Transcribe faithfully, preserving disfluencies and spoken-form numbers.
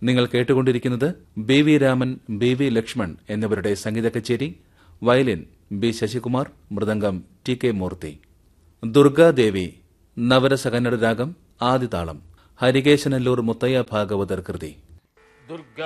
നിങ്ങൾ കേട്ടുകൊണ്ടിരിക്കുന്നത് B V Raman, B V Lakshman എന്നിവരുടെ സംഗീത കച്ചേരി. Violin B Sasikumar, mridangam T K മൂർത്തി. ദുർഗാദേവി നവരസ കന്നഡ രാഗം ആദിതാളം. ഹരികേശനല്ലൂർ മുത്തയ്യ ഭാഗവതർ കൃതി.